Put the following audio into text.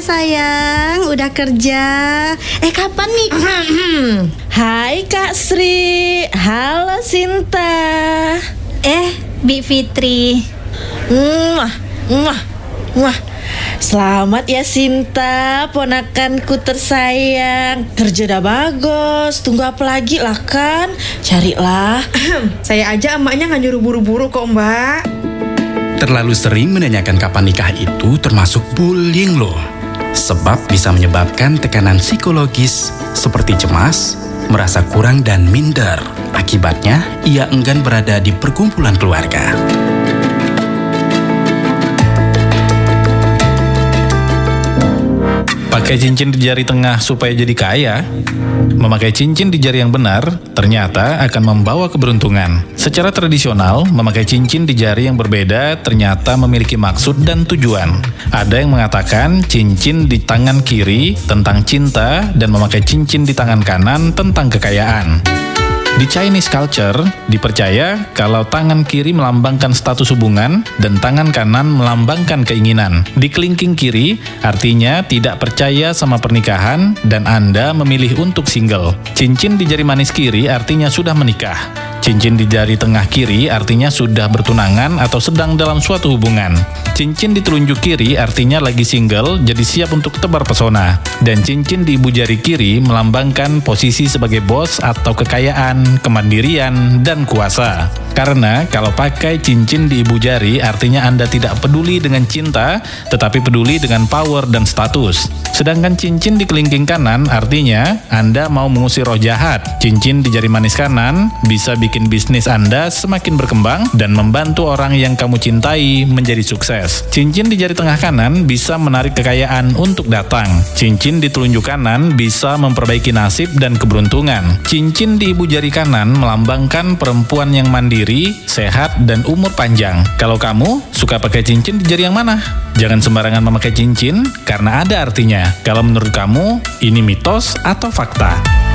sayang, udah kerja. Kapan nih? Hai Kak Sri, halo Sinta. Bi Fitri. Selamat ya Sinta, ponakanku tersayang. Kerja udah bagus, tunggu apa lagi lah kan? Carilah. Saya aja emaknya nggak nyuruh buru-buru kok Mbak. Terlalu sering menanyakan kapan nikah itu termasuk bullying loh. Sebab bisa menyebabkan tekanan psikologis seperti cemas, merasa kurang dan minder. Akibatnya, ia enggan berada di perkumpulan keluarga. Pakai cincin di jari tengah supaya jadi kaya. Memakai cincin di jari yang benar ternyata akan membawa keberuntungan. Secara tradisional, memakai cincin di jari yang berbeda ternyata memiliki maksud dan tujuan. Ada yang mengatakan cincin di tangan kiri tentang cinta dan memakai cincin di tangan kanan tentang kekayaan. Di Chinese culture, dipercaya kalau tangan kiri melambangkan status hubungan dan tangan kanan melambangkan keinginan. Di kelingking kiri, artinya tidak percaya sama pernikahan dan Anda memilih untuk single. Cincin di jari manis kiri artinya sudah menikah. Cincin di jari tengah kiri artinya sudah bertunangan atau sedang dalam suatu hubungan. Cincin di telunjuk kiri artinya lagi single, jadi siap untuk tebar pesona. Dan cincin di ibu jari kiri melambangkan posisi sebagai bos atau kekayaan, kemandirian, dan kuasa. Karena kalau pakai cincin di ibu jari artinya Anda tidak peduli dengan cinta, tetapi peduli dengan power dan status. Sedangkan cincin di kelingking kanan artinya Anda mau mengusir roh jahat. Cincin di jari manis kanan bisa bikin bisnis Anda semakin berkembang dan membantu orang yang kamu cintai menjadi sukses. Cincin di jari tengah kanan bisa menarik kekayaan untuk datang. Cincin di telunjuk kanan bisa memperbaiki nasib dan keberuntungan. Cincin di ibu jari kanan melambangkan perempuan yang mandiri, sehat, dan umur panjang. Kalau kamu suka pakai cincin di jari yang mana? Jangan sembarangan memakai cincin karena ada artinya. Kalau menurut kamu, ini mitos atau fakta?